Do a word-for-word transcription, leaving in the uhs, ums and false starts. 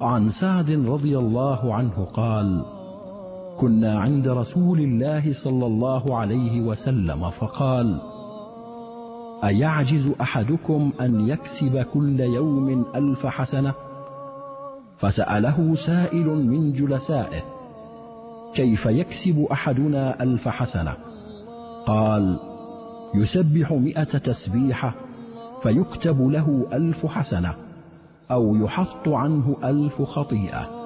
وعن سعد رضي الله عنه قال: كنا عند رسول الله صلى الله عليه وسلم فقال: أيعجز أحدكم أن يكسب كل يوم ألف حسنة؟ فسأله سائل من جلسائه: كيف يكسب أحدنا ألف حسنة؟ قال: يسبح مئة تسبيحة فيكتب له ألف حسنة، أو يحط عنه ألف خطيئة.